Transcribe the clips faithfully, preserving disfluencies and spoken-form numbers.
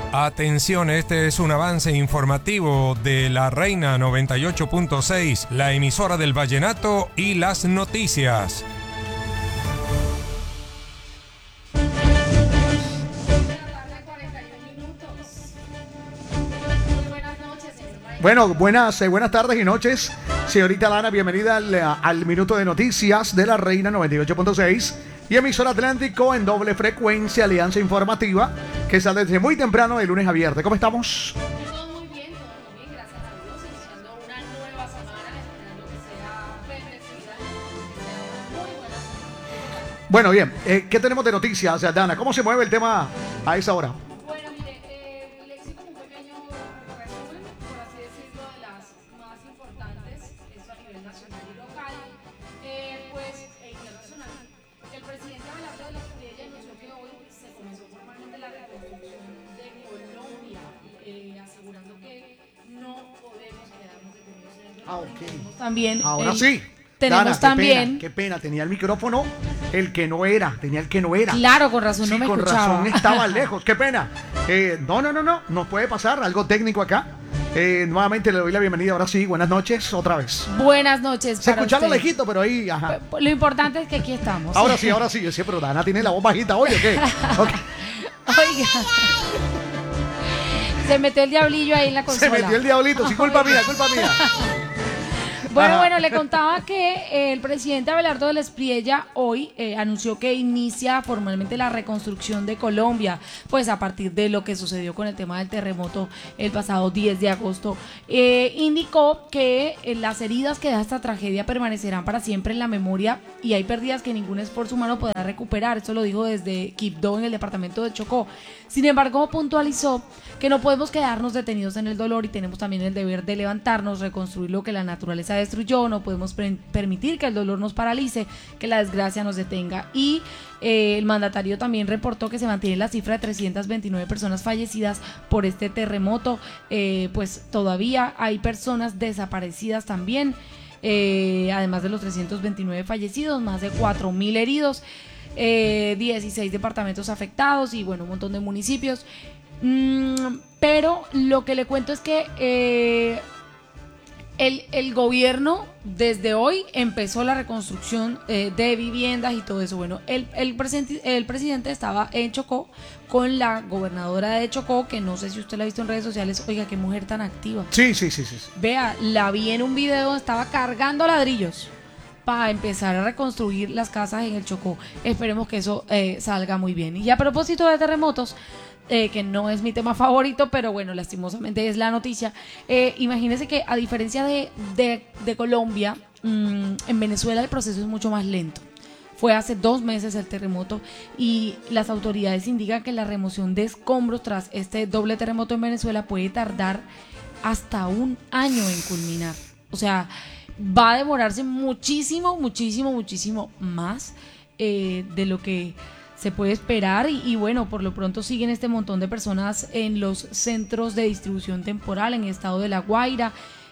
Atención, este es un avance informativo de La Reina noventa y ocho punto seis, la emisora del vallenato y las noticias. Bueno, buenas, eh, buenas tardes y noches. Señorita Lana, bienvenida al, al Minuto de Noticias de La Reina noventa y ocho punto seis y emisora Atlántico en doble frecuencia, alianza informativa, que sale desde muy temprano de lunes a viernes. ¿Cómo estamos? Todo muy bien, todo muy bien, gracias a Dios, iniciando una nueva semana, esperando que sea bendecida, que sea una muy buena semana. Bueno, bien, eh, ¿qué tenemos de noticias, Dana? ¿Cómo se mueve el tema a esa hora? Bueno, mire, eh, le explico un pequeño resumen, por así decirlo, de las más importantes, esto a nivel nacional y local, eh, pues, e internacional. El presidente Abelardo de la Espriella anunció que hoy se comenzó formalmente la reconstrucción de Colombia, eh, asegurando que no podemos quedarnos detenidos en el dolor. Ah, ok. También, Ahora eh, sí. tenemos Dana, qué también... pena, qué pena, tenía el micrófono el que no era, tenía el que no era. Claro, con razón Sí, no me con escuchaba. razón estaba lejos, qué pena. Eh, no, no, no, no, nos puede pasar algo técnico acá. Eh, nuevamente le doy la bienvenida, ahora sí, buenas noches, otra vez. Buenas noches. Se para escucha lo usted. lejito, pero ahí, ajá. Lo importante es que aquí estamos. Ahora sí, ahora sí, yo sé, pero Dana tiene la voz bajita hoy, ¿o qué? Okay. Oiga. Se metió el diablillo ahí en la Se consola. metió el diablito, sí, culpa mía, culpa mía. Bueno, Ajá. bueno, le contaba que eh, el presidente Abelardo de la Espriella hoy eh, anunció que inicia formalmente la reconstrucción de Colombia, pues a partir de lo que sucedió con el tema del terremoto el pasado diez de agosto. Eh, indicó que eh, las heridas que da esta tragedia permanecerán para siempre en la memoria y hay pérdidas que ningún esfuerzo humano podrá recuperar. Esto lo dijo desde Quibdó, en el departamento de Chocó. Sin embargo, puntualizó que no podemos quedarnos detenidos en el dolor y tenemos también el deber de levantarnos, reconstruir lo que la naturaleza destruyó. No podemos pre- permitir que el dolor nos paralice, que la desgracia nos detenga. Y eh, el mandatario también reportó que se mantiene la cifra de trescientas veintinueve personas fallecidas por este terremoto. Eh, pues todavía hay personas desaparecidas también, eh, además de los trescientos veintinueve fallecidos, más de cuatro mil heridos. Eh, dieciséis departamentos afectados y bueno, un montón de municipios. Mm, pero lo que le cuento es que eh, el, el gobierno desde hoy empezó la reconstrucción eh, de viviendas y todo eso. Bueno, el, el, presidente, el presidente estaba en Chocó con la gobernadora de Chocó, que no sé si usted la ha visto en redes sociales. Oiga, qué mujer tan activa. Sí, sí, sí, sí. Vea, la vi en un video, estaba cargando ladrillos para empezar a reconstruir las casas en el Chocó. Esperemos que eso eh, salga muy bien. Y a propósito de terremotos, eh, que no es mi tema favorito, pero bueno, lastimosamente es la noticia. Eh, imagínense que a diferencia de, de, de Colombia, mmm, en Venezuela el proceso es mucho más lento. Fue hace dos meses el terremoto y las autoridades indican que la remoción de escombros tras este doble terremoto en Venezuela puede tardar hasta un año en culminar. O sea, va a demorarse muchísimo, muchísimo, muchísimo más eh, de lo que se puede esperar y, y bueno, por lo pronto siguen este montón de personas en los centros de distribución temporal en el estado de La Guaira.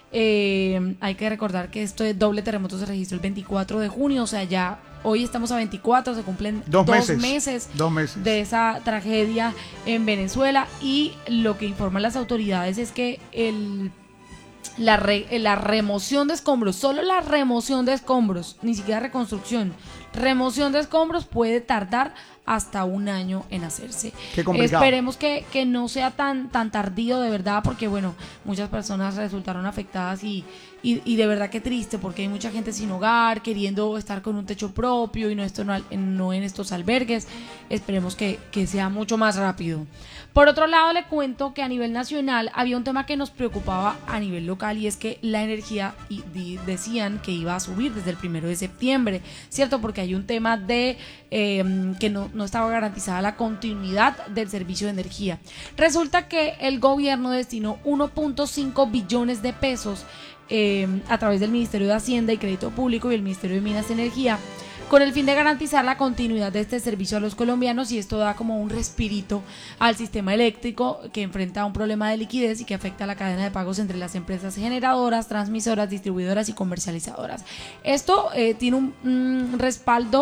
Eh, hay que recordar que esto de doble terremoto se registró el veinticuatro de junio, o sea, ya hoy estamos a veinticuatro, se cumplen dos, dos meses, meses, dos meses de esa tragedia en Venezuela y lo que informan las autoridades es que el La, re, la remoción de escombros, solo la remoción de escombros, ni siquiera reconstrucción, remoción de escombros puede tardar hasta un año en hacerse. Qué complicado. Esperemos que, que no sea tan, tan tardío de verdad, porque bueno, muchas personas resultaron afectadas y, y, y de verdad que triste, porque hay mucha gente sin hogar, queriendo estar con un techo propio y no, esto, no, no en estos albergues. Esperemos que, que sea mucho más rápido. Por otro lado, le cuento que a nivel nacional había un tema que nos preocupaba a nivel local y es que la energía y, y decían que iba a subir desde el primero de septiembre, ¿cierto? Porque hay un tema de eh, que no, no estaba garantizada la continuidad del servicio de energía. Resulta que el gobierno destinó uno punto cinco billones de pesos eh, a través del Ministerio de Hacienda y Crédito Público y el Ministerio de Minas y Energía, con el fin de garantizar la continuidad de este servicio a los colombianos, y esto da como un respirito al sistema eléctrico que enfrenta un problema de liquidez y que afecta a la cadena de pagos entre las empresas generadoras, transmisoras, distribuidoras y comercializadoras. Esto eh, tiene un, un respaldo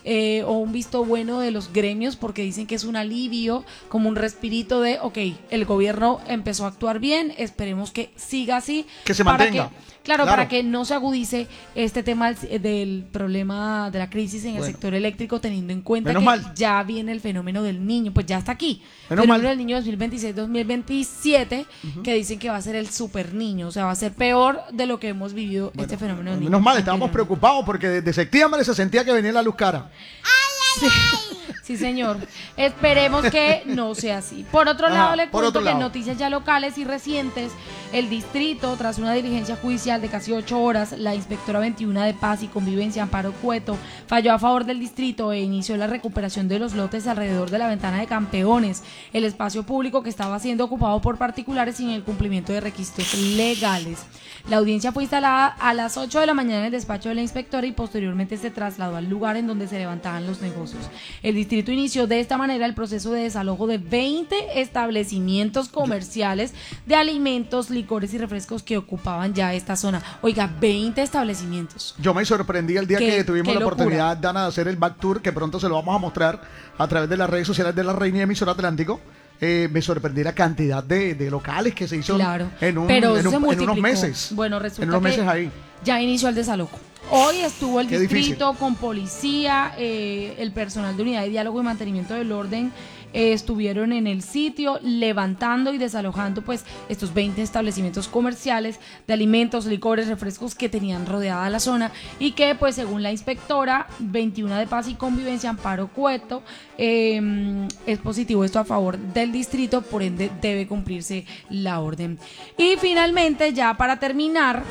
eh, o un visto bueno de los gremios, porque dicen que es un alivio, como un respirito de, ok, el gobierno empezó a actuar bien, esperemos que siga así. Que se para mantenga. Que, claro, Claro. para que no se agudice este tema del, del problema de la crisis en el Bueno. sector eléctrico, teniendo en cuenta Menos que mal. ya viene el fenómeno del niño, pues ya está aquí. Menos el mal. fenómeno del niño dos mil veintiséis dos mil veintisiete, uh-huh. que dicen que va a ser el super niño, o sea, va a ser peor de lo que hemos vivido bueno, este fenómeno del niño. Menos mal, estábamos preocupados porque desde septiembre se sentía que venía la luz cara. Sí, sí, señor. Esperemos que no sea así. Por otro Ajá, lado, le cuento que en noticias ya locales y recientes, el distrito, tras una diligencia judicial de casi ocho horas, la inspectora veintiuno de Paz y Convivencia, Amparo Cueto, falló a favor del distrito e inició la recuperación de los lotes alrededor de la Ventana de Campeones, el espacio público que estaba siendo ocupado por particulares sin el cumplimiento de requisitos legales. La audiencia fue instalada a las ocho de la mañana en el despacho de la inspectora y posteriormente se trasladó al lugar en donde se levantaban los negocios. El distrito inició de esta manera el proceso de desalojo de veinte establecimientos comerciales de alimentos, licores y refrescos que ocupaban ya esta zona. Oiga, veinte establecimientos. Yo me sorprendí el día qué, que tuvimos la locura. oportunidad, Dana, de hacer el back tour, que pronto se lo vamos a mostrar a través de las redes sociales de la Reina y Emisora Atlántico. Eh, me sorprendí la cantidad de, de locales que se hizo claro, en, un, pero en, un, se en unos meses. Bueno, resulta en unos meses que ahí. ya inició el desalojo. Hoy estuvo el Qué distrito difícil. con policía, eh, el personal de unidad de diálogo y mantenimiento del orden eh, estuvieron en el sitio levantando y desalojando pues estos veinte establecimientos comerciales de alimentos, licores, refrescos que tenían rodeada la zona y que pues según la inspectora veintiuno de Paz y Convivencia, Amparo Cueto, eh, es positivo esto a favor del distrito, por ende debe cumplirse la orden. Y finalmente, ya para terminar,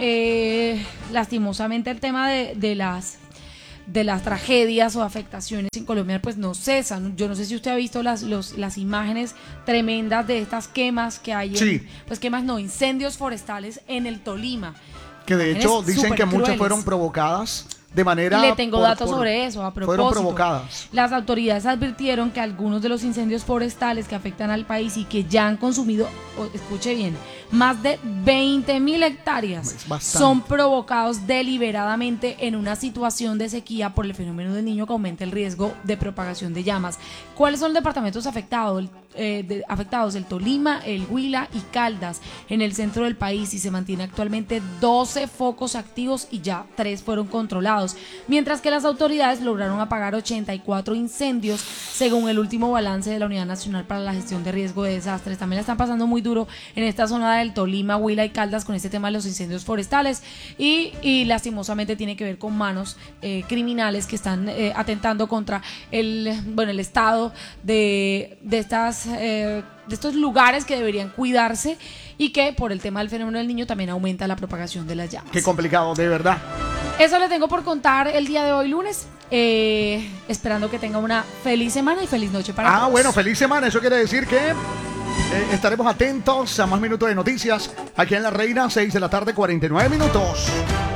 eh, lastimosamente el tema de, de las de las tragedias o afectaciones en Colombia pues no cesan. Yo no sé si usted ha visto las, los, las imágenes tremendas de estas quemas que hay en, sí. pues quemas no, incendios forestales en el Tolima. Que de hecho dicen que muchas fueron provocadas de manera... Le tengo por, datos por, sobre eso, a propósito. Fueron provocadas. Las autoridades advirtieron que algunos de los incendios forestales que afectan al país y que ya han consumido, escuche bien, más de veinte mil hectáreas son provocados deliberadamente en una situación de sequía por el fenómeno del niño que aumenta el riesgo de propagación de llamas. ¿Cuáles son los departamentos afectados? Eh, de, afectados el Tolima, el Huila y Caldas en el centro del país, y se mantiene actualmente doce focos activos y ya tres fueron controlados, mientras que las autoridades lograron apagar ochenta y cuatro incendios según el último balance de la Unidad Nacional para la Gestión de Riesgo de Desastres. También la están pasando muy duro en esta zona del Tolima, Huila y Caldas con este tema de los incendios forestales y, y lastimosamente tiene que ver con manos eh, criminales que están eh, atentando contra el, bueno, el estado de, de estas Eh, de estos lugares que deberían cuidarse y que por el tema del fenómeno del niño también aumenta la propagación de las llamas. Qué complicado, de verdad. Eso le tengo por contar el día de hoy lunes, eh, esperando que tenga una feliz semana y feliz noche para ah, todos. Ah, bueno, feliz semana, eso quiere decir que eh, estaremos atentos a más minutos de noticias aquí en La Reina, seis de la tarde, cuarenta y nueve minutos.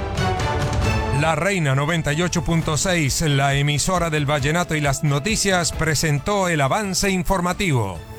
La Reina noventa y ocho punto seis, la emisora del vallenato y las noticias, presentó el avance informativo.